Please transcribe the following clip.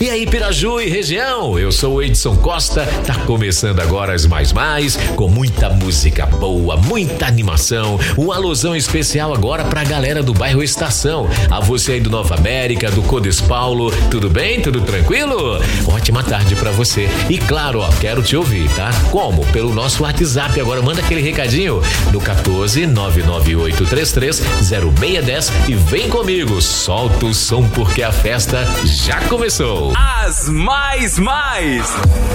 E aí, Piraju e região, eu sou o Edson Costa, tá começando agora as Mais, com muita música boa, muita animação, um alusão especial agora pra galera do bairro Estação, a você aí do Nova América, do Codes Paulo, tudo bem? Tudo tranquilo? Ótima tarde pra você. E claro, ó, quero te ouvir, tá? Como? Pelo nosso WhatsApp, agora manda aquele recadinho no 14998330610 e vem comigo, solta o som porque a festa já começou. As Mais.